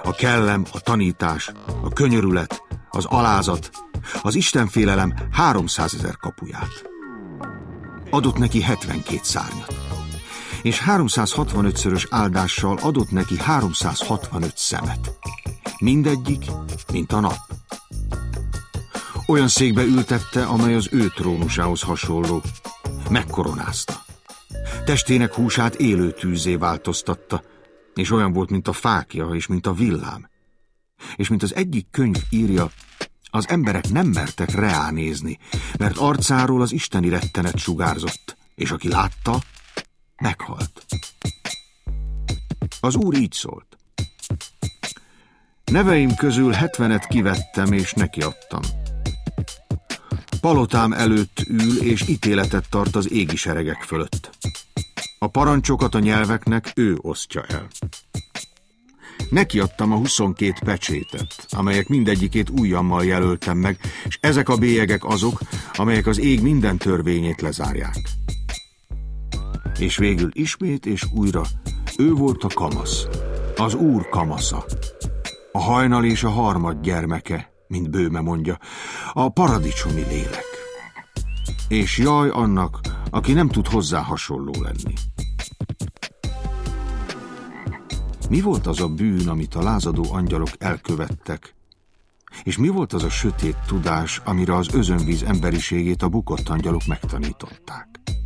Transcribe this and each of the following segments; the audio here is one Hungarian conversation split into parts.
a kellem, a tanítás, a könyörület, az alázat, az istenfélelem 300 000 kapuját. Adott neki 72 szárnyat, és 365-szörös áldással adott neki 365 szemet. Mindegyik, mint a nap. Olyan székbe ültette, amely az ő trónusához hasonló. Megkoronázta. Testének húsát élő tűzzé változtatta, és olyan volt, mint a fákja, és mint a villám. És mint az egyik könyv írja, az emberek nem mertek ránézni, mert arcáról az isteni rettenet sugárzott, és aki látta, meghalt. Az Úr így szólt. Neveim közül 70-et kivettem, és nekiadtam. Palotám előtt ül, és ítéletet tart az égi seregek fölött. A parancsokat a nyelveknek ő osztja el. Nekiadtam a 22 pecsétet, amelyek mindegyikét ujjammal jelöltem meg, és ezek a bélyegek azok, amelyek az ég minden törvényét lezárják. És végül ismét és újra ő volt a kamasz, az Úr kamasza, a hajnal és a harmad gyermeke, mint Bőme mondja, a paradicsomi lélek. És jaj annak, aki nem tud hozzá hasonló lenni. Mi volt az a bűn, amit a lázadó angyalok elkövettek? És mi volt az a sötét tudás, amire az özönvíz emberiségét a bukott angyalok megtanították?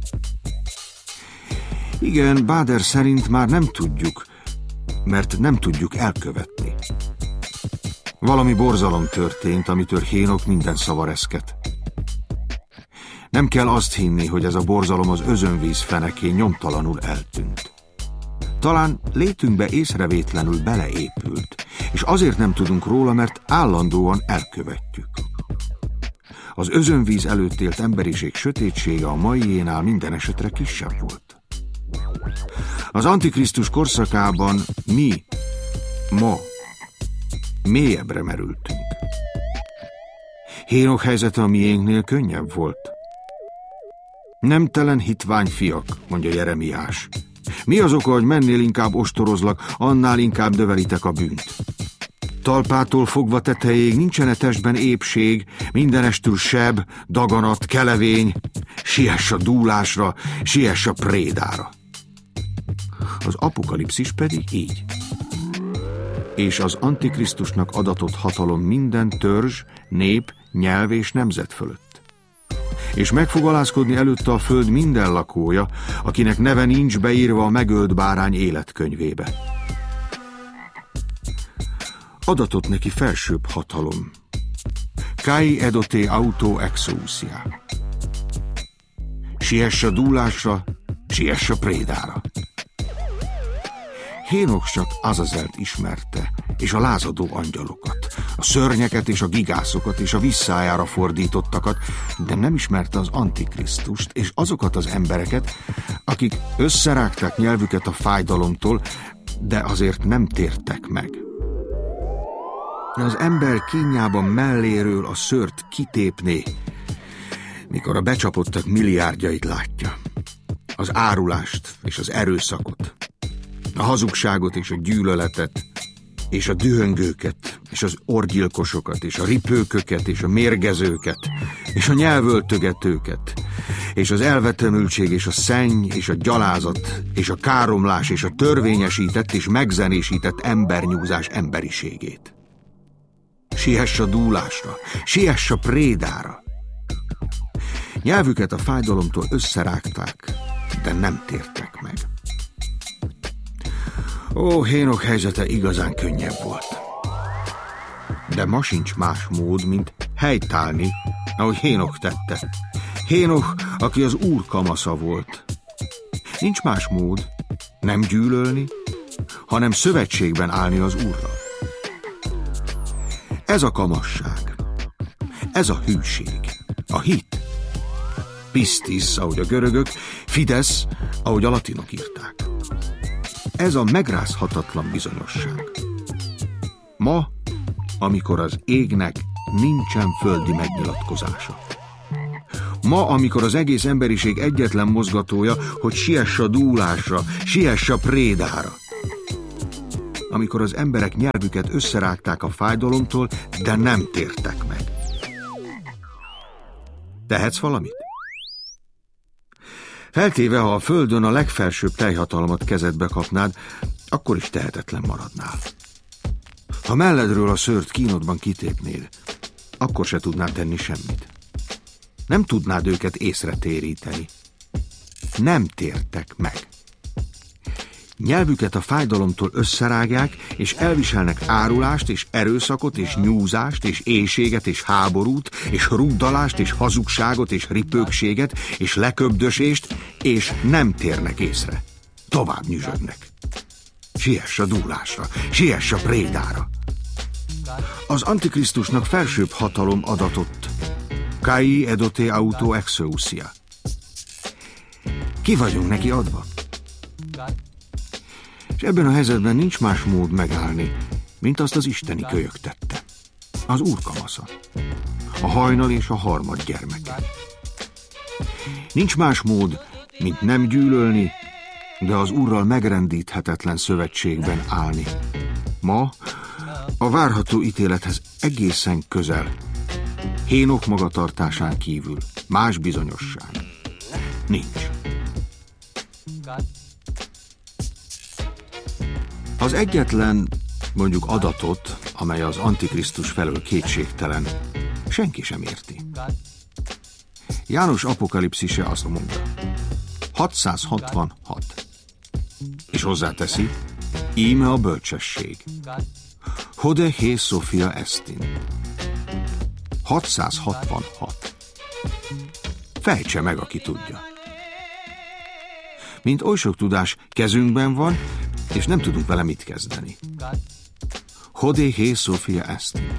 Igen, Báder szerint már nem tudjuk, mert nem tudjuk elkövetni. Valami borzalom történt, amitől Hénok minden szava reszket. Nem kell azt hinni, hogy ez a borzalom az özönvíz fenekén nyomtalanul eltűnt. Talán létünkbe észrevétlenül beleépült, és azért nem tudunk róla, mert állandóan elkövetjük. Az özönvíz előtt élt emberiség sötétsége a maiénál minden esetre kisebb volt. Az Antikrisztus korszakában mi, ma, mélyebbre merültünk. Hénok helyzete a miénknél könnyebb volt. Nemtelen hitvány fiak, mondja Jeremiás. Mi az oka, hogy mennél inkább ostorozlak, annál inkább növelitek a bűnt? Talpától fogva tetejéig nincsen-e testben épség, mindenestül seb, daganat, kelevény, siess a dúlásra, siess a prédára. Az apokalipszis pedig így. És az Antikrisztusnak adatott hatalom minden törzs, nép, nyelv és nemzet fölött. És meg fog alázkodni előtte a föld minden lakója, akinek neve nincs beírva a megölt bárány életkönyvébe. Adatott neki felsőbb hatalom. Kai edote auto exousia. Siess a dúlásra, siess a prédára. Hénok csak Azazelt ismerte, és a lázadó angyalokat, a szörnyeket és a gigászokat és a visszájára fordítottakat, de nem ismerte az Antikrisztust és azokat az embereket, akik összerágták nyelvüket a fájdalomtól, de azért nem tértek meg. Az ember kínjában melléről a szőrt kitépné, mikor a becsapottak milliárdjait látja. Az árulást és az erőszakot, a hazugságot és a gyűlöletet, és a dühöngőket, és az orgyilkosokat, és a ripőköket, és a mérgezőket, és a nyelvöltögetőket, és az elvetemültség, és a szenny, és a gyalázat, és a káromlás, és a törvényesített és megzenésített embernyúzás emberiségét. Siess a dúlásra, siess a prédára. Nyelvüket a fájdalomtól összerágták, de nem tértek meg. Ó, Hénok helyzete igazán könnyebb volt. De ma sincs más mód, mint helytállni, ahogy Hénok tette. Hénok, aki az Úr kamasza volt. Nincs más mód, nem gyűlölni, hanem szövetségben állni az Úrral. Ez a kamasság, ez a hűség, a hit. Pistis, ahogy a görögök, Fidesz, ahogy a latinok írták. Ez a megrázhatatlan bizonyosság. Ma, amikor az égnek nincsen földi megnyilatkozása. Ma, amikor az egész emberiség egyetlen mozgatója, hogy siess a dúlásra, siess a prédára. amikor az emberek nyelvüket összerágták a fájdalomtól, de nem tértek meg. Tehetsz valamit? Feltéve, ha a földön a legfelsőbb teljhatalmat kezedbe kapnád, akkor is tehetetlen maradnál. Ha melledről a szőrt kínodban kitépnéd, akkor se tudnád tenni semmit. Nem tudnád őket észre téríteni. Nem tértek meg. Nyelvüket a fájdalomtól összerágják, és elviselnek árulást, és erőszakot, és nyúzást, és éhséget, és háborút, és rugdalást, és hazugságot, és ripőkséget, és leköbdösést, és nem térnek észre. Tovább nyüzsögnek. Siess a dúlásra, siess a prédára. Az Antikrisztusnak felsőbb hatalom adatott. Kai edote auto exousia. Ki vagyunk neki adva? És ebben a helyzetben nincs más mód megállni, mint azt az isteni kölyök tette. Az Úr kamasza. A hajnal és a harmad gyermeke. Nincs más mód, mint nem gyűlölni, de az Úrral megrendíthetetlen szövetségben állni. Ma a várható ítélethez egészen közel, Hénok magatartásán kívül más bizonyosság nincs. Az egyetlen, mondjuk adatot, amely az Antikrisztus felől kétségtelen, senki sem érti. János apokalipszise azt mondja, 666. És hozzáteszi, íme a bölcsesség. Hode he Sophia estin. 666. Fejtse meg, aki tudja. Mint oly sok tudás kezünkben van, és nem tudunk vele mit kezdeni. Hode he Sophia estin.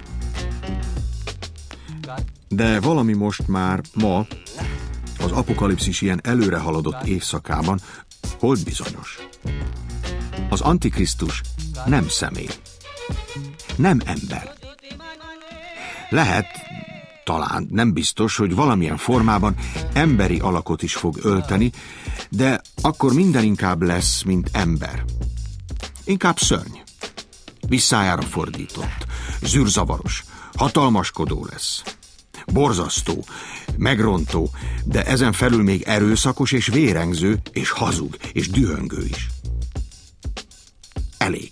De valami most már ma, az apokalipszis ilyen előre haladott évszakában, hol bizonyos. Az Antikrisztus nem személy. Nem ember. Lehet, talán, nem biztos, hogy valamilyen formában emberi alakot is fog ölteni, de akkor minden inkább lesz, mint ember. Inkább szörny. Visszájára fordított, zűrzavaros, hatalmaskodó lesz. Borzasztó, megrontó, de ezen felül még erőszakos és vérengző, és hazug, és dühöngő is. Elég.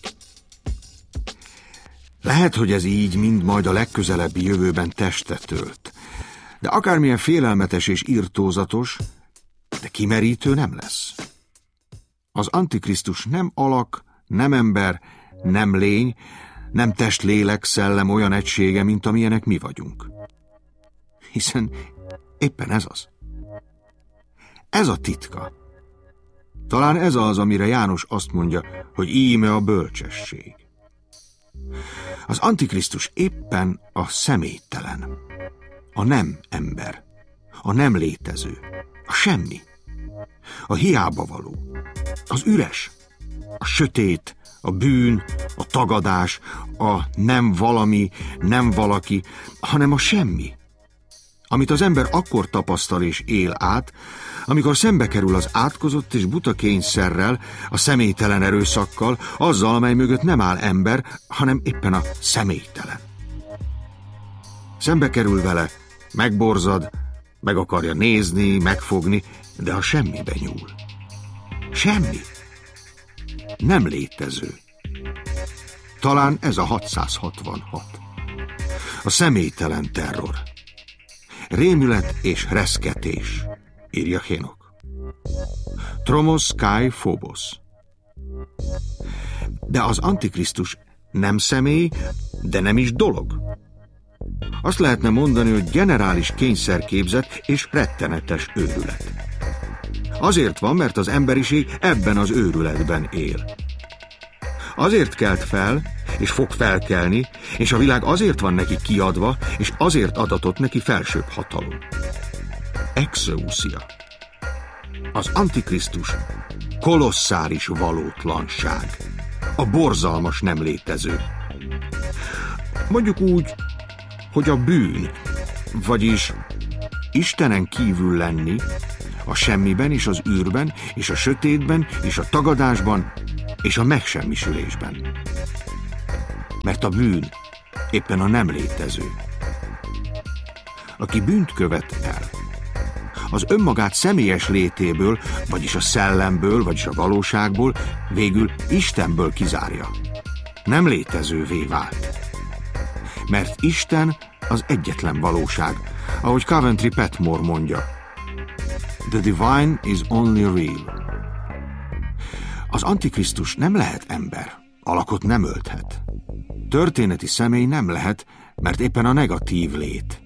Lehet, hogy ez így mind majd a legközelebbi jövőben testet ölt, de akármilyen félelmetes és irtózatos, de kimerítő nem lesz. Az Antikrisztus nem alak, nem ember, nem lény, nem test, lélek, szellem olyan egysége, mint amilyenek mi vagyunk. Hiszen éppen ez az. Ez a titka. Talán ez az, amire János azt mondja, hogy íme a bölcsesség. Az Antikrisztus éppen a személytelen, a nem ember, a nem létező, a semmi, a hiába való, az üres, a sötét, a bűn, a tagadás, a nem valami, nem valaki, hanem a semmi, amit az ember akkor tapasztal és él át, amikor szembe kerül az átkozott és buta kényszerrel, a személytelen erőszakkal, azzal, amely mögött nem áll ember, hanem éppen a személytelen. Szembe kerül vele, megborzad, meg akarja nézni, megfogni, de a semmibe nyúl. Semmi. Nem létező. Talán ez a 666. A személytelen terror. Rémület és reszketés, írja Hénok. Tromos kai phobos. De az Antikrisztus nem személy, de nem is dolog. Azt lehetne mondani, hogy generális kényszerképzet és rettenetes őrület. Azért van, mert az emberiség ebben az őrületben él. Azért kelt fel, és fog felkelni, és a világ azért van neki kiadva, és azért adatott neki felsőbb hatalom. Exousia. Az Antikrisztus kolosszális valótlanság. A borzalmas nem létező. Mondjuk úgy, hogy a bűn, vagyis Istenen kívül lenni, a semmiben és az űrben, és a sötétben, és a tagadásban, és a megsemmisülésben. mert a bűn éppen a nem létező. Aki bűnt követ el, az önmagát személyes létéből, vagyis a szellemből, vagyis a valóságból, végül Istenből kizárja. Nem létezővé vált. Mert Isten az egyetlen valóság, ahogy Coventry Petmore mondja. The divine is only real. Az Antikrisztus nem lehet ember, alakot nem ölthet. Történeti személy nem lehet, mert éppen a negatív lét.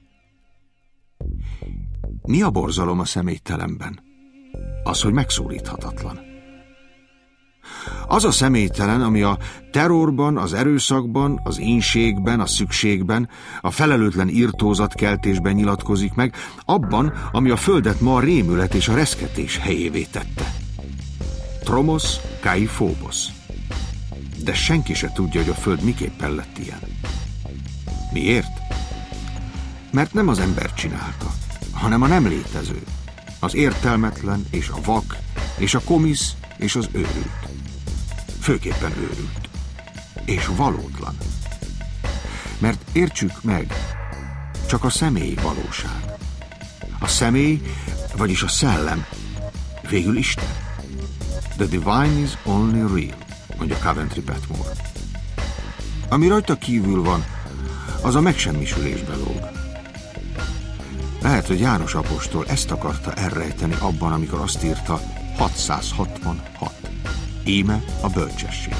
Mi a borzalom a személytelenben? Az, hogy megszólíthatatlan. Az a személytelen, ami a terrorban, az erőszakban, az ínségben, a szükségben, a felelőtlen irtózatkeltésben nyilatkozik meg, abban, ami a földet ma a rémület és a reszketés helyévé tette. Tromos kai phobos. De senki se tudja, hogy a föld miképpen lett ilyen. Miért? Mert nem az ember csinálta, hanem a nem létező, az értelmetlen és a vak, és a komisz és az őrült. Főképpen őrült. És valótlan. Mert értsük meg, csak a személy valóság. A személy, vagyis a szellem, végül Isten. The divine is only real, mondja Coventry Petmore. Ami rajta kívül van, az a megsemmisülésbe lóg. Lehet, hogy János apostol ezt akarta elrejteni abban, amikor azt írta 666. Íme a bölcsesség.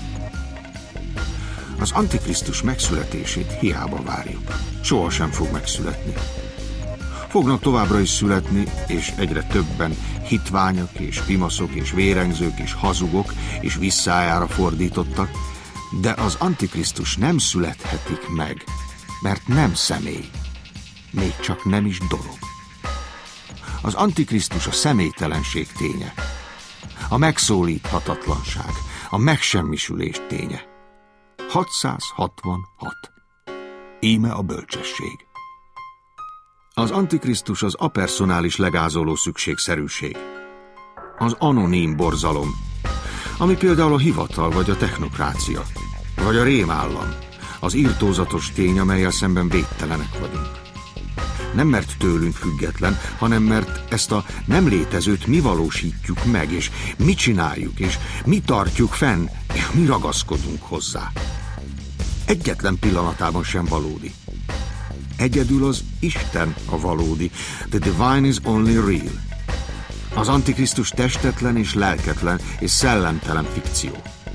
Az Antikrisztus megszületését hiába várjuk. Sohasem fog megszületni. Fognak továbbra is születni, és egyre többen hitványak és pimaszok és vérengzők és hazugok és visszájára fordítottak, de az Antikrisztus nem születhetik meg, mert nem személy, még csak nem is dolog. Az Antikrisztus a személytelenség ténye, a megszólíthatatlanság, a megsemmisülés ténye. 666. Íme a bölcsesség. Az Antikrisztus az apersonális legázoló szükségszerűség. Az anonim borzalom, ami például a hivatal vagy a technokrácia, vagy a rémállam, az irtózatos tény, amellyel szemben védtelenek vagyunk. Nem mert tőlünk független, hanem mert ezt a nem létezőt mi valósítjuk meg, és mi csináljuk, és mi tartjuk fenn, és mi ragaszkodunk hozzá. Egyetlen pillanatában sem valódi. Egyedül az Isten a valódi. The divine is only real. Az Antikrisztus testetlen és lelketlen és szellemtelen fikció.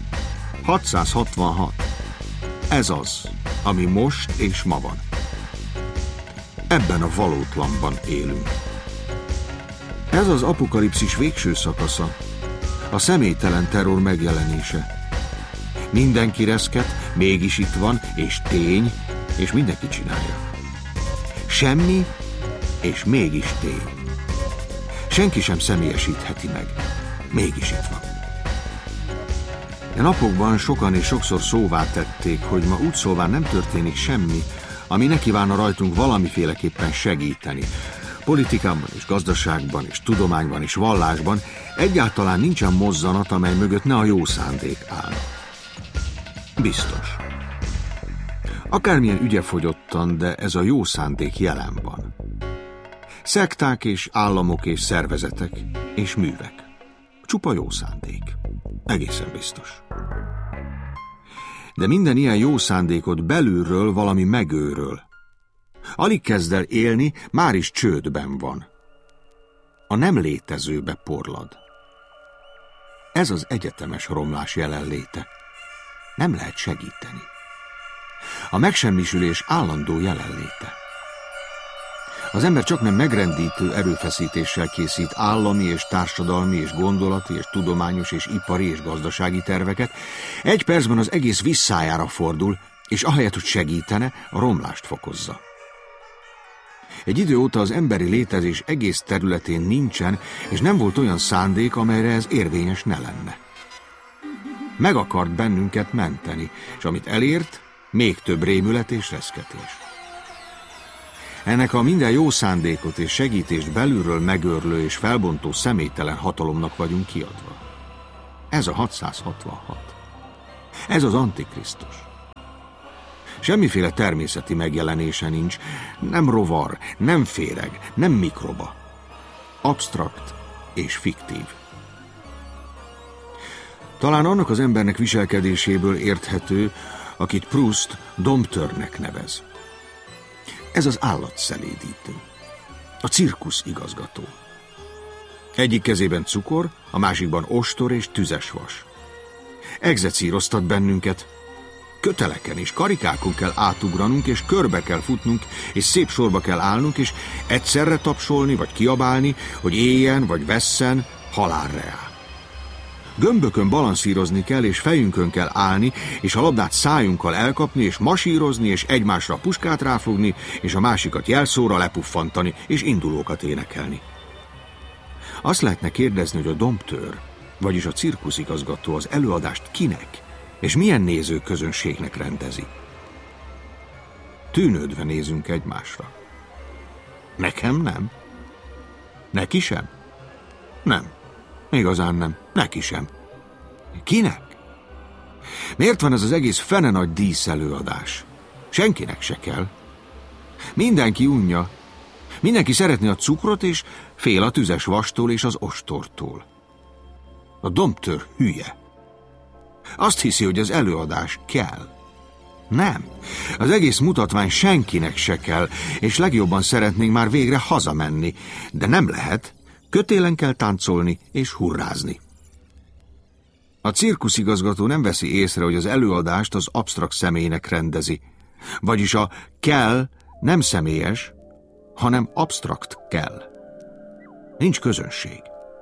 666. Ez az, ami most és ma van. Ebben a valótlanban élünk. Ez az apokalipszis végső szakasza, a személytelen terror megjelenése. Mindenki reszket, mégis itt van, és tény, és mindenki csinálja. Semmi, és mégis tény. Senki sem személyesítheti meg, mégis itt van. A napokban sokan és sokszor szóvá tették, hogy ma úgy szóvá nem történik semmi, ami ne kívánna rajtunk valamiféleképpen segíteni. Politikában és gazdaságban és tudományban és vallásban egyáltalán nincsen mozzanat, amely mögött ne a jó szándék állna. Biztos. Akármilyen ügyefogyottan, de ez a jó szándék jelen van. Szekták és államok és szervezetek és művek. Csupa jó szándék. Egészen biztos. De minden ilyen jó szándékot belülről valami megőröl. Alig kezd el élni, már is csődben van. A nem létezőbe porlad. Ez az egyetemes romlás jelenléte. Nem lehet segíteni. A megsemmisülés állandó jelenléte. Az ember csaknem megrendítő erőfeszítéssel készít állami és társadalmi és gondolati és tudományos és ipari és gazdasági terveket. Egy percben az egész visszájára fordul, és ahelyett, hogy segítene, a romlást fokozza. Egy idő óta az emberi létezés egész területén nincsen, és nem volt olyan szándék, amelyre ez érvényes ne lenne. Meg akart bennünket menteni, és amit elért, még több rémület és reszketés. Ennek a minden jó szándékot és segítést belülről megőrlő és felbontó személytelen hatalomnak vagyunk kiadva. Ez a 666. Ez az Antikrisztus. Semmiféle természeti megjelenése nincs, nem rovar, nem féreg, nem mikroba. Absztrakt és fiktív. Talán annak az embernek viselkedéséből érthető, akit Proust domptőrnek nevez. Ez az állatszelédítő, a cirkusz igazgató. Egyik kezében cukor, a másikban ostor és tüzes vas. Egzecíroztat bennünket, köteleken és karikákon kell átugranunk, és körbe kell futnunk, és szép sorba kell állnunk, és egyszerre tapsolni, vagy kiabálni, hogy éljen, vagy vesszen, halálreá. Gömbökön balanszírozni kell, és fejünkön kell állni, és a labdát szájunkkal elkapni, és masírozni, és egymásra a puskát ráfogni, és a másikat jelszóra lepuffantani, és indulókat énekelni. Azt lehetne kérdezni, hogy a domptőr, vagyis a cirkuszigazgató az előadást kinek, és milyen nézőközönségnek rendezi. Tűnődve nézünk egymásra. Nekem nem? Neki sem? Nem. Igazán nem. Neki sem. Kinek? Miért van ez az egész fene nagy díszelőadás? Senkinek se kell. Mindenki unja. Mindenki szeretné a cukrot, és fél a tüzes vastól és az ostortól. A domptőr hülye. Azt hiszi, hogy az előadás kell. Nem. Az egész mutatvány senkinek se kell, és legjobban szeretnénk már végre hazamenni. De nem lehet. Kötélen kell táncolni és hurrázni. A cirkuszigazgató nem veszi észre, hogy az előadást az absztrakt személynek rendezi. Vagyis a kell nem személyes, hanem absztrakt kell. Nincs közönség.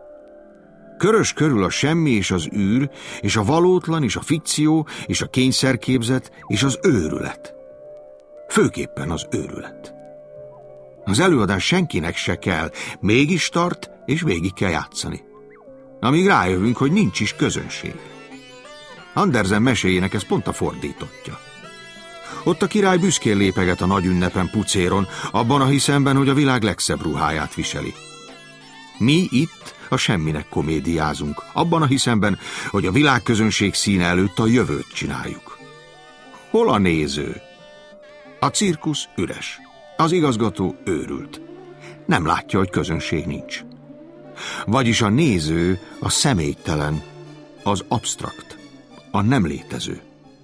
Körös körül a semmi és az űr, és a valótlan, és a fikció, és a kényszerképzet, és az őrület. Főképpen az őrület. Az előadás senkinek se kell, mégis tart, és végig kell játszani. Amíg rájövünk, hogy nincs is közönség. Andersen meséjének ez pont a fordítottja. Ott a király büszkén lépeget a nagy ünnepen pucéron, abban a hiszemben, hogy a világ legszebb ruháját viseli. Mi itt a semminek komédiázunk, abban a hiszemben, hogy a világközönség színe előtt a jövőt csináljuk. Hol a néző? A cirkusz üres. Az igazgató őrült. Nem látja, hogy közönség nincs. Vagyis a néző a személytelen, az absztrakt, a nem létező.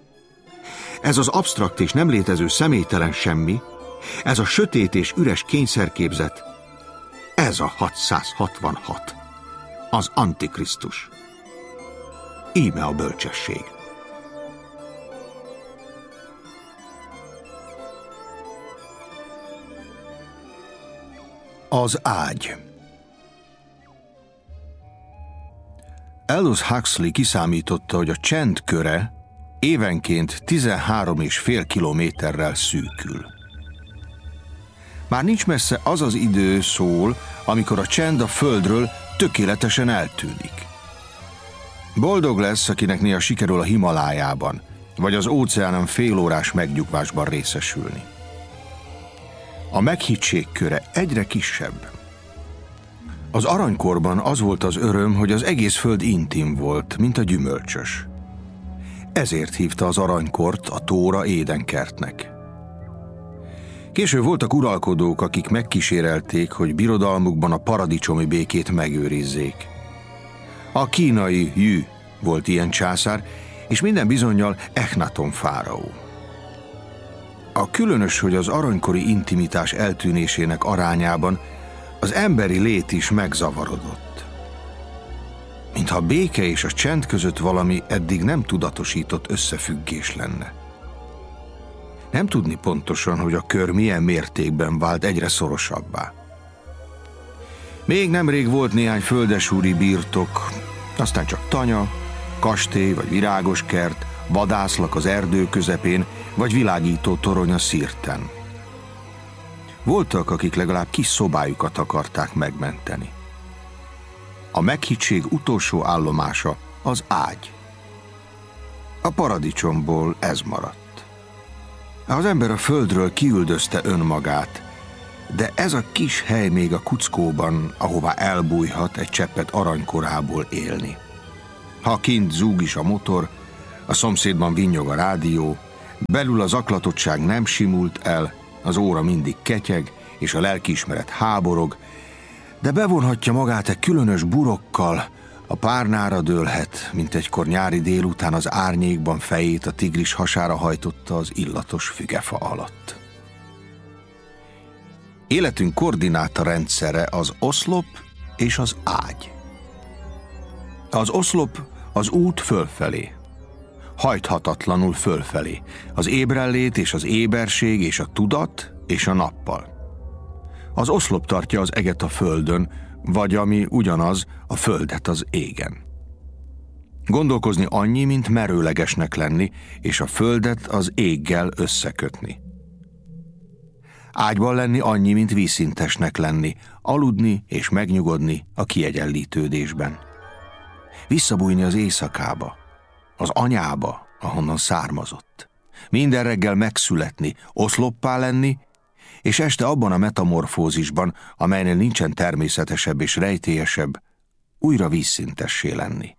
Ez az absztrakt és nem létező személytelen semmi, ez a sötét és üres kényszerképzet, ez a 666, az Antikrisztus. Íme a bölcsesség. Az ágy. Aldous Huxley kiszámította, hogy a csend köre évenként 13,5 kilométerrel szűkül. Már nincs messze az az idő, szól, amikor a csend a földről tökéletesen eltűnik. Boldog lesz, akinek néha sikerül a Himalájában, vagy az óceánon félórás megnyugvásban részesülni. A meghittség köre egyre kisebb. Az aranykorban az volt az öröm, hogy az egész föld intim volt, mint a gyümölcsös. Ezért hívta az aranykort a tóra édenkertnek. Később voltak uralkodók, akik megkísérelték, hogy birodalmukban a paradicsomi békét megőrizzék. A kínai Jü volt ilyen császár, és minden bizonnyal Echnaton fáraó. A különös, hogy az aranykori intimitás eltűnésének arányában az emberi lét is megzavarodott. Mintha a béke és a csend között valami eddig nem tudatosított összefüggés lenne. Nem tudni pontosan, hogy a kör milyen mértékben vált egyre szorosabbá. Még nemrég volt néhány földesúri birtok, aztán csak tanya, kastély vagy virágos kert, vadászlak az erdő közepén, vagy világító torony a szirten. Voltak, akik legalább kis szobájukat akarták megmenteni. A meghittség utolsó állomása az ágy. A paradicsomból ez maradt. Az ember a földről kiüldözte önmagát, de ez a kis hely még a kuckóban, ahová elbújhat egy cseppet aranykorából élni. Ha kint zúg is a motor, a szomszédban vinnyog a rádió, Belül az zaklatottság nem simult el, az óra mindig ketyeg, és a lelkiismeret háborog, de bevonhatja magát egy különös burokkal, a párnára dőlhet, mint egykor nyári délután az árnyékban fejét a tigris hasára hajtotta az illatos fügefa alatt. Életünk koordináta rendszere az oszlop és az ágy. Az oszlop az út fölfelé, hajthatatlanul fölfelé, az ébrenlét és az éberség és a tudat és a nappal. Az oszlop tartja az eget a földön, vagy ami ugyanaz, a földet az égen. Gondolkozni annyi, mint merőlegesnek lenni, és a földet az éggel összekötni. Ágyban lenni annyi, mint vízszintesnek lenni, aludni és megnyugodni a kiegyenlítődésben. Visszabújni az éjszakába, az anyába, ahonnan származott. Minden reggel megszületni, oszloppá lenni, és este abban a metamorfózisban, amelynél nincsen természetesebb és rejtélyesebb, újra vízszintessé lenni.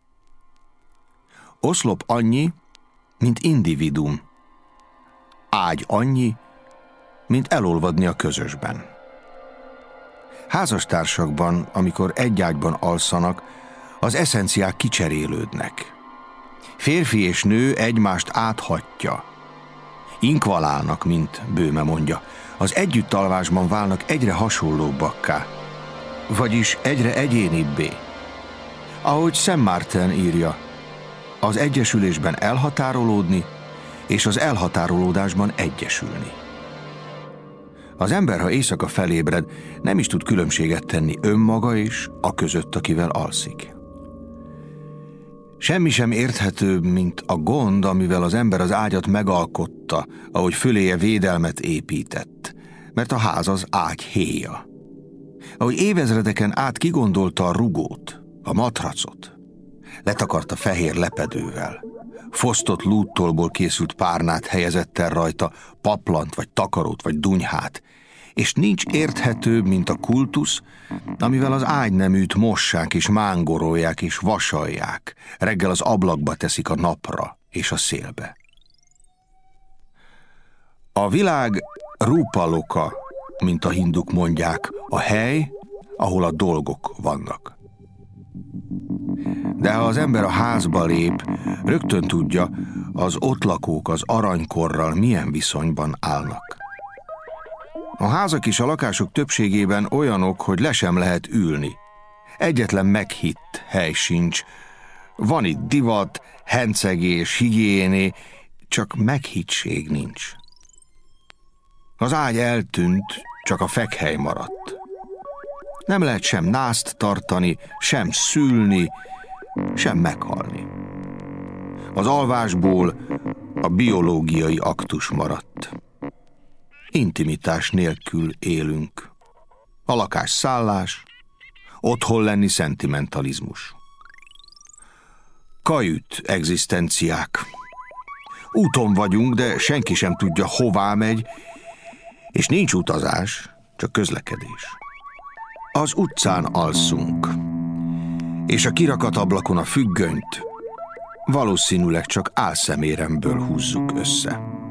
Oszlop annyi, mint individuum. Ágy annyi, mint elolvadni a közösben. Házastársakban, amikor egy ágyban alszanak, az eszenciák kicserélődnek. Férfi és nő egymást áthatja. Inkvalálnak, mint Böhme mondja. Az együttalvásban válnak egyre hasonlóbbakká, vagyis egyre egyénibbé. Ahogy Szent Márten írja, az egyesülésben elhatárolódni, és az elhatárolódásban egyesülni. Az ember, ha éjszaka felébred, nem is tud különbséget tenni önmaga és a között, akivel alszik. Semmi sem érthetőbb, mint a gond, amivel az ember az ágyat megalkotta, ahogy föléje védelmet épített, mert a ház az ágy héja. Ahogy évezredeken át kigondolta a rugót, a matracot, letakarta fehér lepedővel, fosztott lúttolból készült párnát helyezett el rajta, paplant, vagy takarót, vagy dunyhát, és nincs érthetőbb, mint a kultusz, amivel az ágyneműt mossák és mángorolják és vasalják, reggel az ablakba teszik a napra és a szélbe. A világ rúpaloka, mint a hinduk mondják, a hely, ahol a dolgok vannak. De ha az ember a házba lép, rögtön tudja, az ott lakók az aranykorral milyen viszonyban állnak. A házak és a lakások többségében olyanok, hogy le sem lehet ülni. Egyetlen meghitt hely sincs. Van itt divat, hencegés, higiéné, csak meghittség nincs. Az ágy eltűnt, csak a fekhely maradt. Nem lehet sem nászt tartani, sem szülni, sem meghalni. Az alvásból a biológiai aktus maradt. Intimitás nélkül élünk. A lakás szállás, otthon lenni szentimentalizmus. Kajüt egzisztenciák. Úton vagyunk, de senki sem tudja, hová megy, és nincs utazás, csak közlekedés. Az utcán alszunk, és a kirakat ablakon a függönyt valószínűleg csak álszeméremből húzzuk össze.